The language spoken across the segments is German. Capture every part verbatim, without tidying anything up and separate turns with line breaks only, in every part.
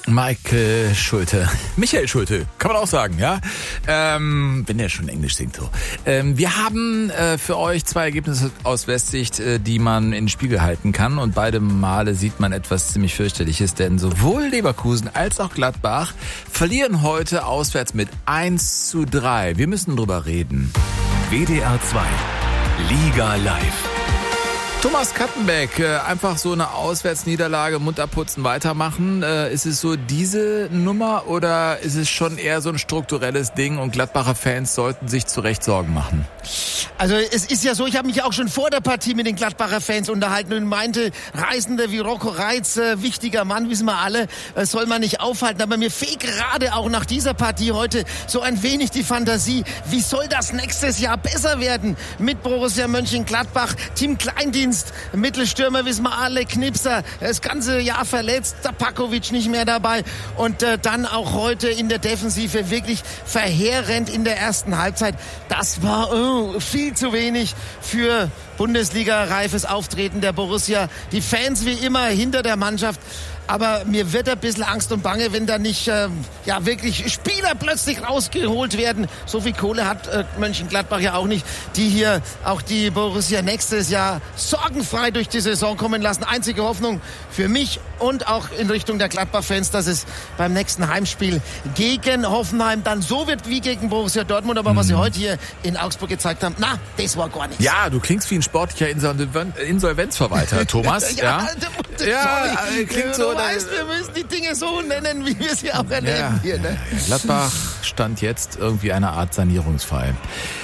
Michael Schulte. Michael Schulte, kann man auch sagen, ja? Ähm, wenn der schon Englisch singt so. Ähm, wir haben äh, für euch zwei Ergebnisse aus Westsicht, äh, die man in den Spiegel halten kann. Und beide Male sieht man etwas ziemlich fürchterliches, denn sowohl Leverkusen als auch Gladbach verlieren heute auswärts mit eins zu drei. Wir müssen drüber reden.
W D R zwei Liga Live.
Thomas Kattenbeck, einfach so eine Auswärtsniederlage, Mund abputzen, weitermachen. Ist es so diese Nummer oder ist es schon eher so ein strukturelles Ding und Gladbacher Fans sollten sich zu Recht Sorgen machen?
Also es ist ja so, ich habe mich auch schon vor der Partie mit den Gladbacher Fans unterhalten und meinte, Reisende wie Rocco Reitz, äh, wichtiger Mann, wissen wir alle, äh, soll man nicht aufhalten. Aber mir fehlt gerade auch nach dieser Partie heute so ein wenig die Fantasie. Wie soll das nächstes Jahr besser werden mit Borussia Mönchengladbach? Team Kleindienst, Mittelstürmer, wissen wir alle, Knipser, das ganze Jahr verletzt, Tapakovic nicht mehr dabei. Und äh, dann auch heute in der Defensive wirklich verheerend in der ersten Halbzeit. Das war oh, viel zu wenig für Bundesliga-reifes Auftreten der Borussia. Die Fans wie immer hinter der Mannschaft. Aber mir wird ein bisschen Angst und Bange, wenn da nicht äh, ja wirklich Spieler plötzlich rausgeholt werden. So viel Kohle hat äh, Mönchengladbach ja auch nicht, die hier auch die Borussia nächstes Jahr sorgenfrei durch die Saison kommen lassen. Einzige Hoffnung für mich und auch in Richtung der Gladbach-Fans, dass es beim nächsten Heimspiel gegen Hoffenheim dann so wird wie gegen Borussia Dortmund. Aber mhm. was sie heute hier in Augsburg gezeigt haben, na, das war gar nichts.
Ja, du klingst wie ein sportlicher Insolven- Insolvenzverwalter, Thomas. ja, ja,
d-
ja
sorry.
klingt so.
Du weißt, wir müssen die Dinge so nennen, wie wir sie auch erleben
ja.
hier. Ne?
Gladbach stand jetzt irgendwie eine Art Sanierungsfall.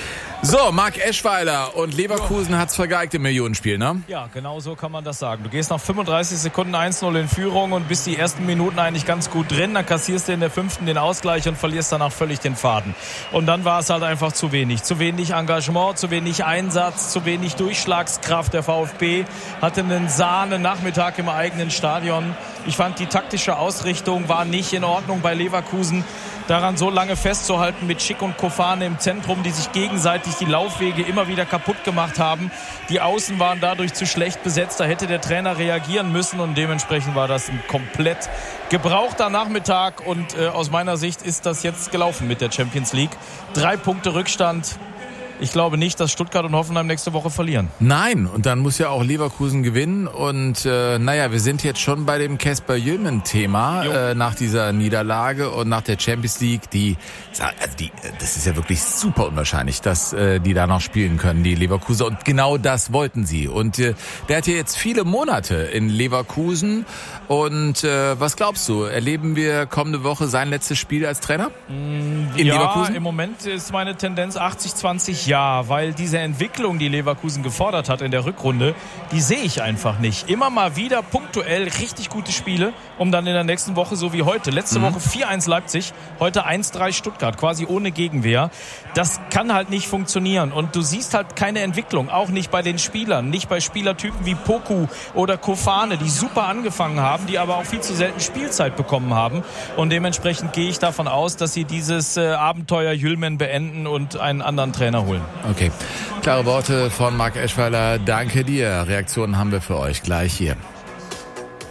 So, Marc Eschweiler und Leverkusen hat's vergeigt im Millionenspiel, ne?
Ja, genau so kann man das sagen. Du gehst nach fünfunddreißig Sekunden eins null in Führung und bist die ersten Minuten eigentlich ganz gut drin. Dann kassierst du in der fünften den Ausgleich und verlierst danach völlig den Faden. Und dann war es halt einfach zu wenig. Zu wenig Engagement, zu wenig Einsatz, zu wenig Durchschlagskraft. Der VfB hatte einen Sahne-Nachmittag im eigenen Stadion. Ich fand, die taktische Ausrichtung war nicht in Ordnung bei Leverkusen. Daran so lange festzuhalten mit Schick und Kofane im Zentrum, die sich gegenseitig die Laufwege immer wieder kaputt gemacht haben. Die Außen waren dadurch zu schlecht besetzt. Da hätte der Trainer reagieren müssen und dementsprechend war das ein komplett gebrauchter Nachmittag. Und äh, aus meiner Sicht ist das jetzt gelaufen mit der Champions League. Drei Punkte Rückstand. Ich glaube nicht, dass Stuttgart und Hoffenheim nächste Woche verlieren.
Nein, und dann muss ja auch Leverkusen gewinnen. Und äh, naja, wir sind jetzt schon bei dem Kasper Jülmen-Thema äh, nach dieser Niederlage und nach der Champions League. Die, also die, das ist ja wirklich super unwahrscheinlich, dass äh, die da noch spielen können, die Leverkusen. Und genau das wollten sie. Und äh, der hat ja jetzt viele Monate in Leverkusen. Und äh, was glaubst du, erleben wir kommende Woche sein letztes Spiel als Trainer
in
ja,
Leverkusen? Ja, im Moment ist meine Tendenz achtzig zwanzig ja, weil diese Entwicklung, die Leverkusen gefordert hat in der Rückrunde, die sehe ich einfach nicht. Immer mal wieder punktuell richtig gute Spiele, um dann in der nächsten Woche, so wie heute, letzte mhm. Woche vier eins Leipzig, heute eins drei Stuttgart, quasi ohne Gegenwehr. Das kann halt nicht funktionieren und du siehst halt keine Entwicklung, auch nicht bei den Spielern, nicht bei Spielertypen wie Poku oder Kofane, die super angefangen haben, die aber auch viel zu selten Spielzeit bekommen haben und dementsprechend gehe ich davon aus, dass sie dieses äh, Abenteuer Jülmen beenden und einen anderen Trainer holen.
Okay, klare Worte von Marc Eschweiler. Danke dir. Reaktionen haben wir für euch gleich hier.